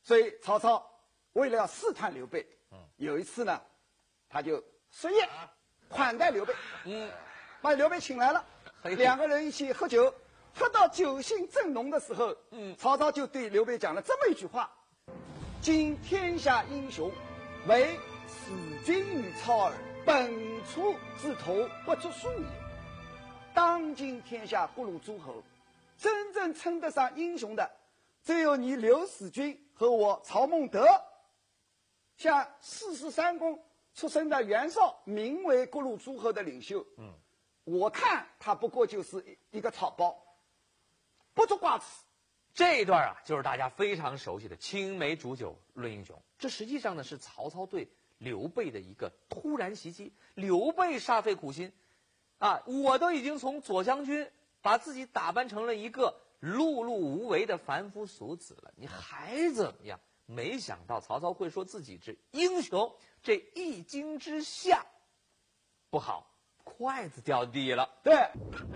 所以曹操为了要试探刘备，有一次呢，他就设宴款待刘备，把刘备请来了，两个人一起喝酒，喝到酒兴正浓的时候，曹操就对刘备讲了这么一句话：今天下英雄，唯使君与操耳。本初之头不足数也。当今天下各路诸侯，真正称得上英雄的，只有你刘使君和我曹孟德。像四世三公出身的袁绍，名为各路诸侯的领袖，我看他不过就是一个草包，不足挂齿。 这一段啊，就是大家非常熟悉的青梅煮酒论英雄。这实际上呢，是曹操对刘备的一个突然袭击。刘备煞费苦心啊，我都已经从左将军把自己打扮成了一个碌碌无为的凡夫俗子了，你还怎么样？没想到曹操会说自己是英雄，这一惊之下，不好，筷子掉地了。 对，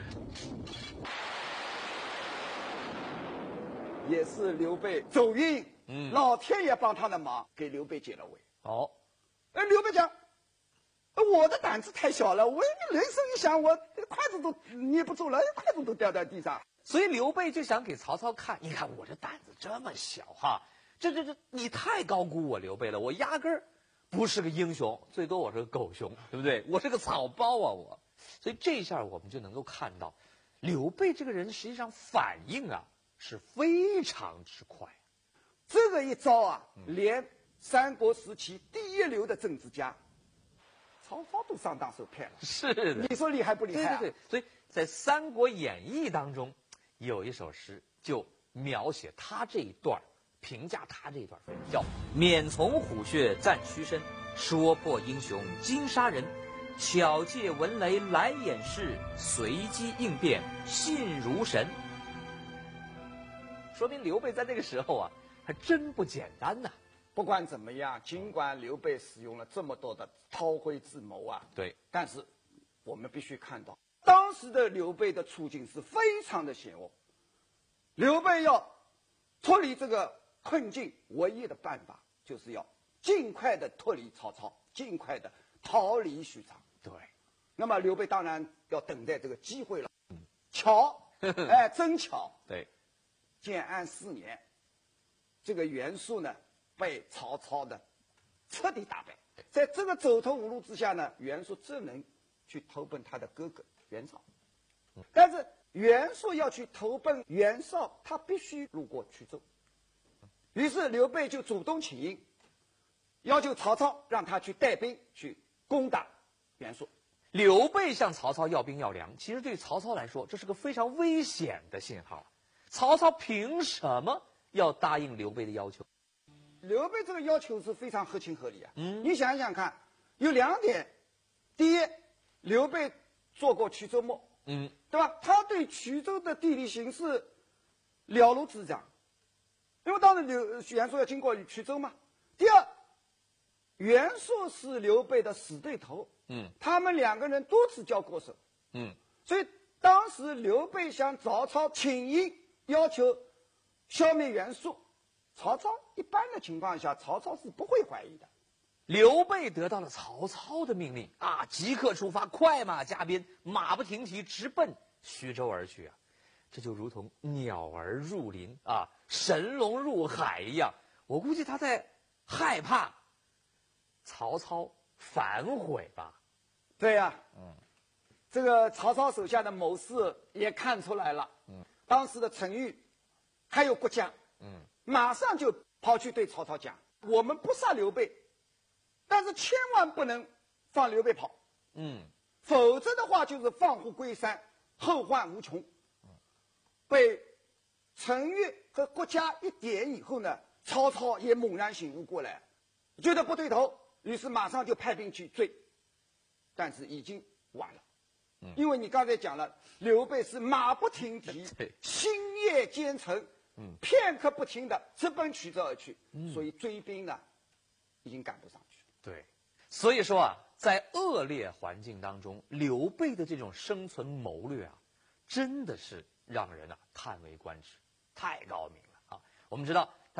也是刘备走运，老天爷帮他的忙，给刘备解了围。 哦， 刘备讲，我的胆子太小了，我人生一想，我筷子都捏不住了，筷子都掉在地上。 所以刘备就想给曹操看，你看我这胆子这么小哈，这你太高估我刘备了，我压根儿不是个英雄，最多我是个狗熊，对不对？我是个草包啊我。所以这下我们就能够看到，刘备这个人实际上反应啊是非常之快。 这个一招啊，连三国时期第一流的政治家曹操都上当受骗了。 是的， 你说厉害不厉害啊？ 对，所以在《三国演义》当中有一首诗就描写他这一段，评价他这一段叫免从虎穴战虚身，说破英雄今杀人，巧借文雷来掩饰，随机应变信如神。说明刘备在这个时候啊还真不简单呐。 不管怎么样，尽管刘备使用了这么多的韬晦智谋啊， 对， 但是我们必须看到，当时的刘备的处境是非常的险恶。刘备要脱离这个困境，唯一的办法就是要尽快的脱离曹操，尽快的逃离许昌。 对， 那么刘备当然要等待这个机会了。巧，真巧。 对， 建安4年，这个袁术呢被曹操的彻底打败。在这个走投无路之下呢，袁术只能去投奔他的哥哥袁绍。但是袁术要去投奔袁绍，他必须路过衢州。于是刘备就主动请缨，要求曹操让他去带兵去攻打袁术。 刘备向曹操要兵要粮，其实对曹操来说，这是个非常危险的信号。曹操凭什么要答应刘备的要求？ 刘备这个要求是非常合情合理啊。你想想看，有2点。第一，刘备做过衢州牧，对吧？他对衢州的地理形势了如指掌，因为当时袁术要经过衢州嘛。第二，袁术是刘备的死对头，他们2个人多次交过手，所以当时刘备向曹操请缨，要求消灭袁术，曹操一般的情况下，曹操是不会怀疑的。 刘备得到了曹操的命令啊，即刻出发，快马加鞭，马不停蹄，直奔徐州而去啊！这就如同鸟儿入林啊，神龙入海一样。我估计他在害怕曹操反悔吧？ 对呀，这个曹操手下的谋士也看出来了，当时的陈玉还有郭嘉，马上就跑去对曹操讲：我们不杀刘备，但是千万不能放刘备跑，否则的话就是放虎归山，后患无穷。被陈玉和郭嘉一点以后呢，曹操也猛然醒悟过来，觉得不对头，于是马上就派兵去追，但是已经晚了。因为你刚才讲了，刘备是马不停蹄，星夜兼程，片刻不停的直奔衢州而去，所以追兵呢已经赶不上去。 对，所以说啊，在恶劣环境当中，刘备的这种生存谋略啊，真的是让人啊叹为观止，太高明了啊！我们知道